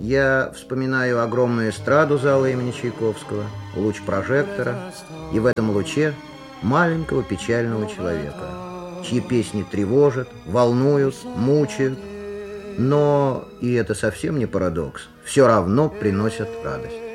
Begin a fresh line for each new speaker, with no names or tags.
я вспоминаю огромную эстраду зала имени Чайковского, луч прожектора, и в этом луче маленького печального человека, чьи песни тревожат, волнуют, мучают, но, и это совсем не парадокс, все равно приносят радость.